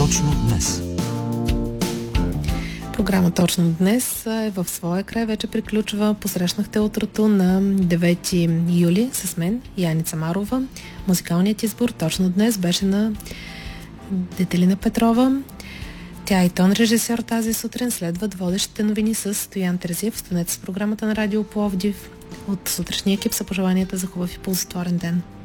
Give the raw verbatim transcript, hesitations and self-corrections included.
Точно днес. Програма Точно днес е в своя край, вече приключва. Посрещнахте утрото на девети юли с мен, Яница Марова. Музикалният избор точно днес беше на Детелина Петрова. Тя е тон режисьор тази сутрин. Следват водещите новини с Стоян Терзиев. Останете с програмата на Радио Пловдив. От сутрешния екип са пожеланията за хубав и ползотворен ден.